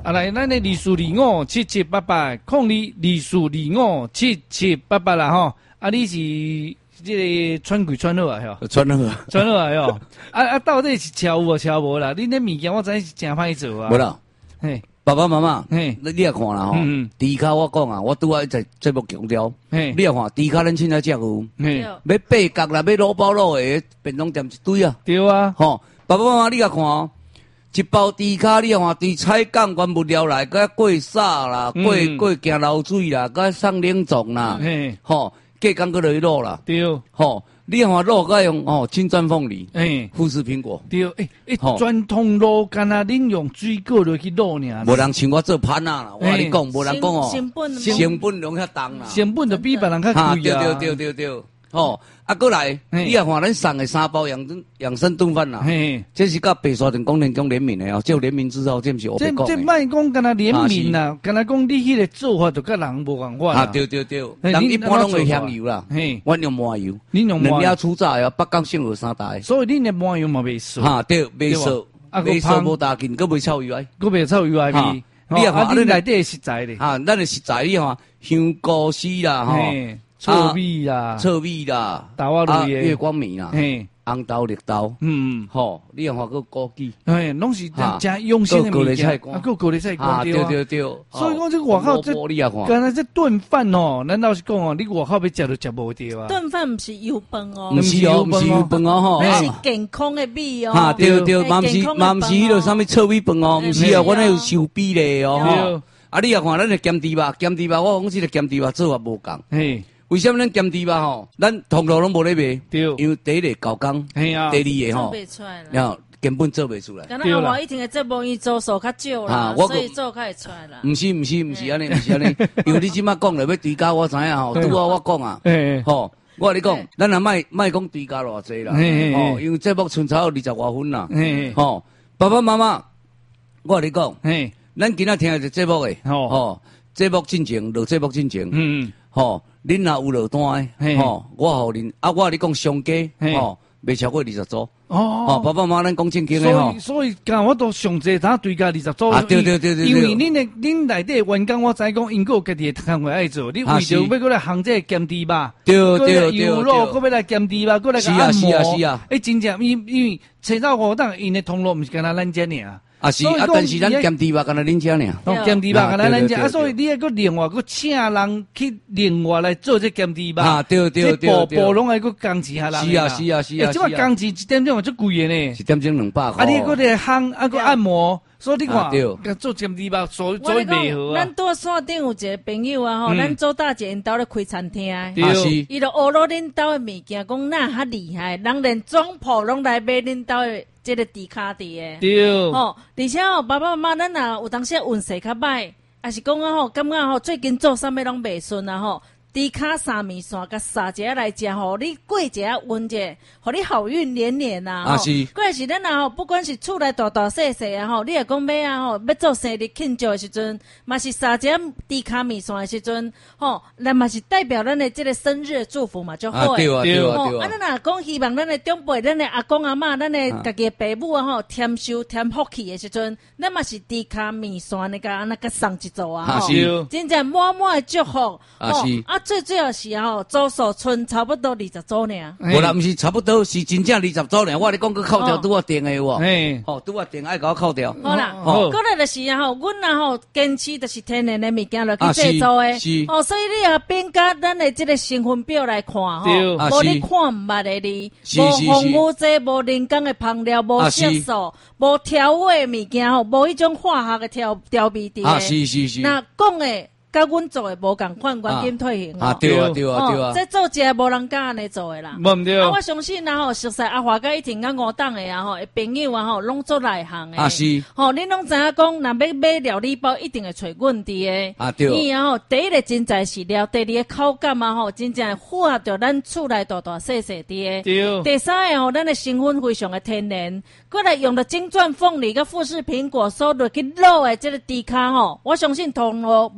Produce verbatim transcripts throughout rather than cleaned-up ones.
啊来，咱的二四二五七七八八，空二二四二五七七八八啦吼。啊，你是这个穿贵穿好啊？吼， 穿好， 穿好啊？吼，啊啊，到底是超有无超无啦？你那物件我知是真歹做啊。 无啦， 嘿， 爸爸妈妈， 嘿， 你你也看啦吼。嗯。猪脚我讲啊，我拄啊在节目强调。嘿。你也看猪脚咱凊彩食有。嘿。要八角啦，要卤包卤的便当店一堆啊。 对啊。吼， 爸爸妈妈你也看哦。一包猪脚，你看，从菜港原物料来，佮过沙啦，过过行流水啦，佮送冷冻啦，吼，隔工佮落去卤啦，对，吼，你看卤佮用吼青砖凤梨，诶，富士苹果， 对，诶诶，传统卤干那恁用水果落去卤尔， 无人像我做盘啊啦，我跟你讲，无人讲哦， 成本成本量较重啦， 成本就比别人较贵啊， 对对对对对。吼，啊，过来，你也看咱送的三包养生养生炖饭啦，这是甲白沙屯广电宫联名的哦，只有联名之后，这不是我讲的。 这这卖讲干那联名啦，干那讲你迄个做法就甲人无共款啊，对对对，人一般拢会香油啦，我用麻油， 你用两家粗榨哦，北港信和三代， 所以你的麻油嘛袂熟， 哈对，袂熟，袂熟无大劲，佮袂臭油哎， 佮袂臭油哎味，你也看，你内底实在的， 啊，咱的实在你看香菇丝啦，吼。 糙米啦， 糙米啦， 豆啊类的，月光米啦，嘿，红豆、绿豆，嗯，吼，你有看个枸杞， 嘿，拢是真用心的物件，啊，个高丽菜干， 对对对， 所以讲这外口这，刚才这炖饭哦，难道是讲哦，你外口要食就食无掉啊？ 炖饭不是油饭哦， 不是哦，不是油饭哦，吼， 是健康的米哦， 哈，对对，嘛不是嘛不是迄个啥物糙米饭哦，不是啊，我那有收比例哦，啊，你也看咱的咸猪肉，咸猪肉我讲这个咸猪肉做法无共，嘿。为什么咱咸猪肉吼，咱通路拢无咧卖？对，因为第一个高工，第二个吼，然后根本做袂出来。 敢若我以前的节目伊做数较少啦，所以做较会出来啦。 毋是毋是毋是安尼，毋是安尼，因为你即马讲了要猪脚，我知影吼，拄啊我讲啊，吼，我跟你讲，咱也卖卖讲猪脚偌济啦，吼，因为节目剩差有二十外分啦，吼，爸爸妈妈，我跟你讲，咱今仔听的节目诶，吼，节目进前，落节目进前，嗯，吼。恁若有落单诶，吼，我互恁啊，我你讲上价，吼，袂超过二十组。哦，爸爸妈妈，咱讲正经诶吼。 所以，所以，干我都上济，呾对家二十组。 啊，对对对对。 因为恁诶，恁内底员工，我知讲，因个有家己诶工作爱做，你为着要过来行这咸猪肉， 对对对。 油肉，过要来咸猪肉，过来按摩。 是啊是啊是啊。 诶，真正因因为找到五档，因诶通路毋是干那咱遮尔。 啊是啊，但是咱咸猪肉干那恁遮尔， 咸猪肉干那咱遮，啊，所以你还佫另外佫请人去另外来做这咸猪肉， 啊对对对对， 部部拢还佫工钱下人， 是啊是啊是啊， 即个工钱一点钟嘛足贵的呢， 一点钟两百块， 啊你佫咧烘啊佫按摩，所以你看，做咸猪肉所所以袂好啊。 咱桌线顶有一个朋友啊吼，咱周大姐因兜咧开餐厅， 啊是，伊就学了恁兜的物件，讲那较厉害，人连总铺拢来买恁兜的。这个低卡地诶， 对， 吼，而且吼，爸爸妈妈咱若有当时运势较歹，也是讲啊吼，感觉吼最近做啥物拢袂顺啊吼，低卡三面线甲三节来食吼，你过一下运者，互你好运连连呐， 啊是， 过是咱啊吼，不管是厝内大大细细啊吼，你也讲要啊吼，要做生日庆祝的时阵，嘛是三节低卡面线的时阵，吼，咱嘛是代表咱的这个生日祝福嘛，就好诶，对啊对啊对啊，啊咱若讲希望咱的长辈，咱的阿公阿嬷，咱的家己的爸母啊吼，添寿添福气的时阵，咱嘛是低卡面线那个安那个送一组啊吼，真正满满的祝福， 啊是， 啊最主要是吼，组数剩差不多二十组尔， 无啦，毋是差不多，是真正二十组尔，我你讲佮扣掉拄我订的有无？吼，拄我订爱甲我扣掉。 好啦，过来就是啊吼，阮啊吼坚持就是天然的物件落去制作的，哦，所以你啊变甲咱的这个成分表来看吼，无你看毋捌的哩，无防腐剂，无人工的香料，无色素，无调味的物件吼，无迄种化学的调调味伫啊，是是是。 那讲的。甲阮做诶无共款，原金退行啊！对啊，对啊，对啊！ 这做起来无人敢安尼做诶啦。 无毋对。 啊，我相信啊吼，熟悉阿华甲以前甲五档诶啊吼，朋友啊吼，拢做内行诶。 啊是。 吼，恁拢知影讲，若要买料理包，一定会找阮伫诶。 啊对。 伊啊吼，第一个真材实料，第二个口感啊吼，真正符合着咱厝内大大细细伫诶。 对。 第三个吼，咱诶成分非常诶天然，过来用着金钻凤梨甲富士苹果收落去卤诶，即个猪骹吼，我相信通路无人做。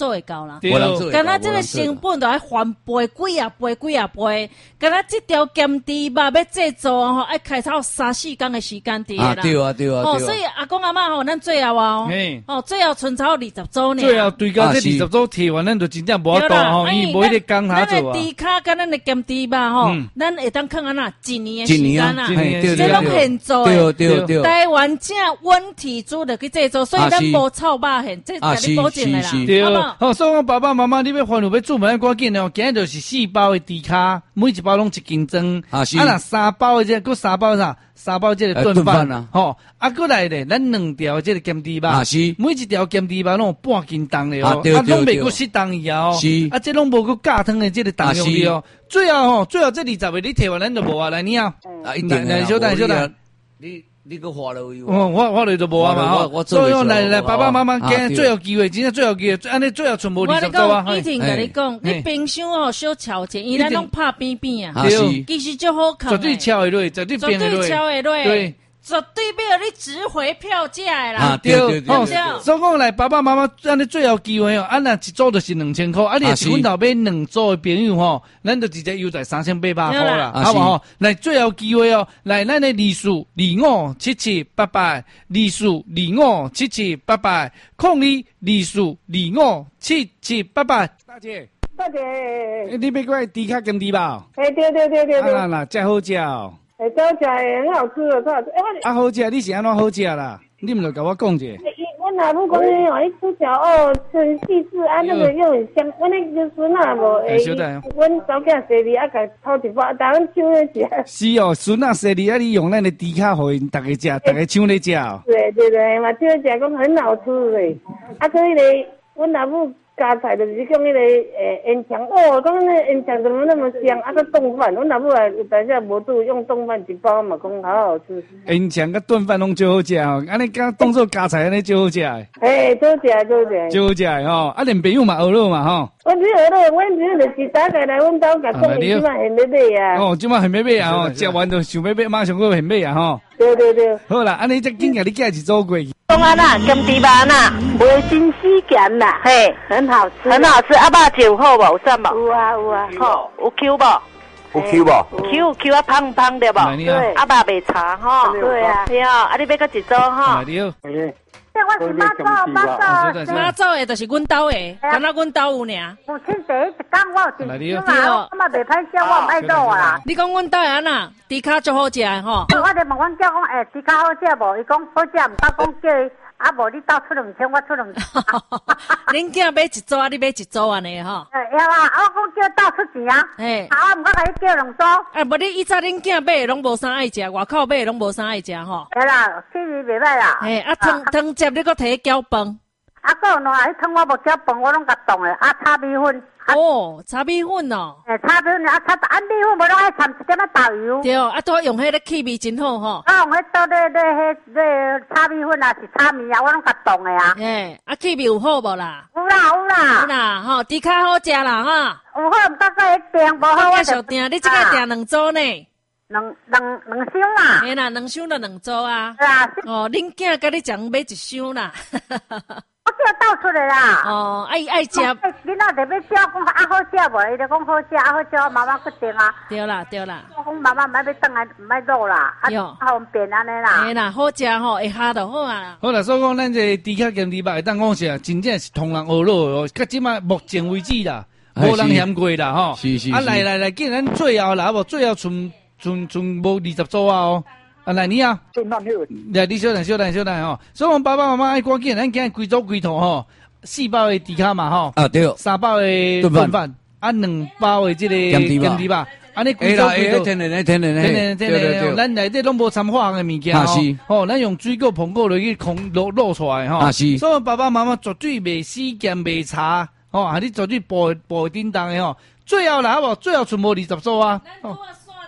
会到啦。 无人做会到。 敢若这个成本就要翻倍几啊倍几啊倍，敢若这条咸猪肉要制作吼，要开超三四天的时间伫啦。 对啊对啊。 哦，所以阿公阿嬷吼，咱最后啊，哦，最后剩超二十组呢。 最后对到这二十组摕完，咱就真正无法度吼，因为无迄个工下做啊。咱的猪脚甲咱的咸猪肉吼，咱会当放安那一年的时间啊，这拢现做的。 对对对。 台湾正温体猪的去制作，所以咱无臭肉现，这甲你保证的啦。 对，好，所以讲爸爸妈妈，你要欢喜要出门赶紧哦，今日就是四包的猪脚，每一包拢一斤装。啊是。啊那三包的这，搁三包啥？三包这个炖饭啊，吼，啊，过来咧，咱两条这个咸猪肉，啊是，每一条咸猪肉拢有半斤重的哦，啊，拢袂过适当伊啊，是，啊，这拢无过加汤的这个重量的哦，最后吼，最后这二十个你摕完咱就无啊，来你啊， 啊，一定来， 小等小等， 你你个花落有， 哦，我我来就无啊嘛，吼，所以讲来来，爸爸妈妈今最后机会，真正最后机会，安尼最后全部二十组啊， 我一定跟你讲，你冰箱哦小敲者，伊咱拢拍边边啊，其实就好看， 绝对敲会落，绝对变会落， 绝对敲会落，对。绝对要你值回票价啦！ 啊，对对对， 所以讲来爸爸妈妈，安尼最后机会哦，啊那一组就是两千块，啊你是阮头买两组的朋友吼，咱就直接优待三千八百块啦，好不好？来最后机会哦，来咱的二四二五七七八八，二四二五七七八八，空二二四二五七七八八，大姐， 大姐， 你要过来猪脚跟猪吧？ 哎，对对对对对， 啊啦，真好食哦。 哎，好食诶，很好吃哦，很好吃。哎， 啊，好食，你是安怎好食啦？你唔就甲我讲者。 我哪不讲你哦，一吃条哦，很细致，啊，那个又很香。我那个孙啊无，诶，阮早囝生日啊，甲偷一包，但阮抢咧食。 是哦，孙啊生日啊，你用咱的猪脚互因，大家食，大家抢咧食哦。 对对对，嘛抢咧食，讲很好吃嘞。啊，所以咧，阮老母。加菜就是讲那个诶烟肠哦，讲那烟肠怎么那么香？啊个冻饭，我老母啊，等下无煮用冻饭一包嘛，讲好好吃。 烟肠甲炖饭拢最好食哦，安尼甲当做加菜安尼最好食诶。 诶，最好食，最好食。 最好食诶吼，啊连朋友嘛学了嘛吼。 我只学了，我只就是打开来，阮兜甲讲，即马现要买啊。 哦，即马现要买啊吼，食完就想要买，马上过现买啊吼。 对对对。 好啦，安尼则紧甲你寄一组过去。 讲啊啦，咸猪肉啦，维生素咸啦，嘿，很好吃，很好吃。阿爸酒好无？有啥无？有啊有啊，好，有 Q 无？ 有 Q 无 ？Q Q 啊胖胖的无？对，阿爸袂查吼。对啊，对啊，啊你要搁一组吼。这我是妈祖，妈祖， 妈祖的，就是阮兜的，敢若阮兜有尔。 父亲第一一讲我有一张嘛，我嘛袂歹笑，我唔爱做啊。 你讲阮兜的安那，猪脚最好食的吼。 我就问阮囝讲，诶，猪脚好食无？伊讲好食，毋敢讲叫伊。啊，无你斗出两千，我出两千。 恁囝买一组啊，你买一组安尼吼。 哎呀啊，我讲叫斗出钱啊。嘿，啊，毋敢甲你叫两组。 哎，无你以前恁囝买拢无啥爱食，外口买拢无啥爱食吼。 对啦，气味袂歹啦。 嘿，啊汤汤汁你搁摕去搅饭。 啊，个喏，迄汤我无搅饭，我拢甲冻诶。啊，炒米粉。 哦，炒米粉哦。 诶，炒米粉啊，炒啊米粉无拢爱掺一点仔豆油。 对，啊，都用迄个气味真好吼。 啊，用迄倒咧咧迄咧炒米粉啊，是炒面啊，我拢甲冻诶啊。 嘿，啊气味有好无啦？ 有啦有啦。 有啦，吼，猪脚好食啦哈。 有好，毋过个订无好， 我就订，你即个订两组呢？ 两两两箱啦。 嘿啦，两箱就两组啊。 是啊。 哦，恁囝甲你讲买一箱啦。 我叫倒出来啦。 哦，爱爱食。 囡仔特别叫讲啊好食无？伊就讲好食，啊好食，妈妈决定啊。 对啦对啦。 我讲妈妈唔爱要等来，唔爱落啦，啊方便安尼啦。 嘿啦，好食吼，会下就好啊。 好啦，所以讲咱这猪脚跟猪肉会当讲是真正是同人学落哦。到即马目前为止啦，无人嫌过啦吼。 是是。 啊来来来，既然最后啦，无最后剩剩剩无二十组啊哦。啊来你啊，来你小等小等小等吼，所以我爸爸妈妈爱赶紧，咱今日规组规套吼，四包的猪脚嘛吼， 啊对， 三包的炖饭，啊两包的这个咸猪肉，安尼规组规套， 天然的天然的， 天然天然的，咱内底拢无掺化学的物件吼，吼，咱用水果碰过落去空落落出来吼，所以爸爸妈妈绝对袂死咸袂差，吼，啊你绝对步步叮当的吼，最后啦好无，最后全部二十组啊。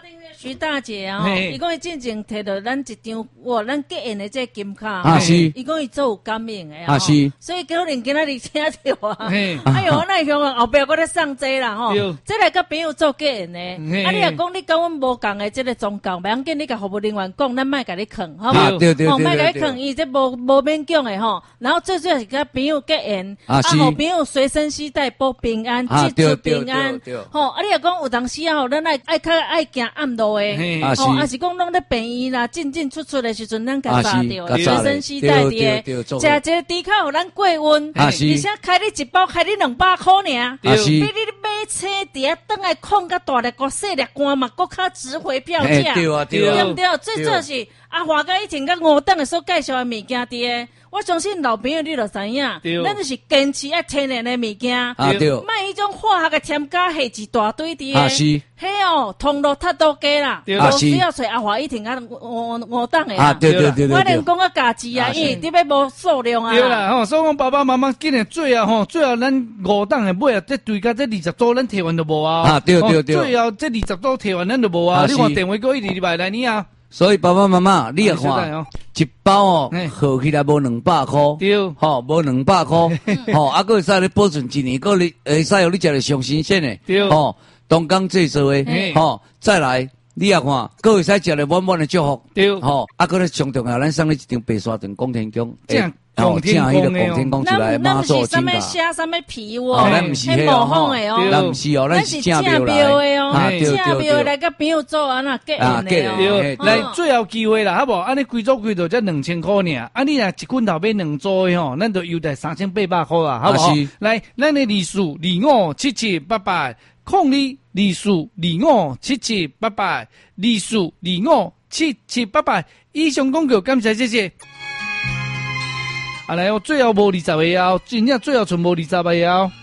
徐大姐啊，伊讲伊进前摕到咱一张哇，咱结缘的这金卡， 啊是， 伊讲伊做有感应的啊是， 所以可能今仔日听到啊，哎呦，那香港后壁我咧送这啦吼，这来甲朋友做结缘的，啊你若讲你甲阮无共的这个宗教，袂要紧，你甲服务人员讲，咱莫甲你坑，好无？ 对对对， 莫甲你坑，伊这无无勉强的吼，然后最主要是甲朋友结缘，啊好朋友随身携带保平安，记住平安，吼，啊你若讲有当时啊吼，咱爱爱较爱行暗路的，吼，啊是讲拢咧便宜啦，进进出出的时阵，咱甲抓着，随身携带的，食一个猪脚互咱过温，而且开你一包开你两百块尔，比你买车伫遐等来控甲大粒个细粒罐嘛，搁较值回票价，对不对？最主要是阿华哥以前甲五等的所介绍的物件伫。我相信老朋友你就知影，咱就是坚持爱天然的物件， 啊对， 卖迄种化学的添加剂一大堆伫个，迄哦，通路太多家啦，无需要找阿华一天啊五五档的啊，对对对对， 我连讲个价值啊，因为特别无数量啊， 对啦吼，所以讲爸爸妈妈今年最后吼，最后咱五档的买啊，这对甲这二十组咱摕完就无啊， 啊对对对， 最后这二十组摕完咱就无啊，你看电话过一礼拜来你啊。 所以爸爸妈妈，你也看一包哦，合起来无两百块， 对， 吼无两百块，吼，啊，佫会使你保存一年，佫你会使互你食得上新鲜的， 对， 吼，东港制作的，吼，再来你也看，佫会使食得满满的祝福， 对， 吼，啊，佫咧上重要，咱送你一张白沙屯拱天宫， 这样。 哦，正迄个拱天宫出来，马祖金噶。写什么皮哦？ 咱毋是迄个吼，咱毋是哦，咱是正标来哦，正标来甲朋友做安那结缘的哦。来最后机会啦，好无？安尼规组规组才两千块尔，啊你若一棍头买两组的吼，咱就优待三千八百块啊，好无？来，咱的利数二五七七八八，控你利数二五七七八八，利数二五七七八八。以上广告，感谢谢谢。啊来哦，最后无二十个哦，真正最后剩无二十个哦。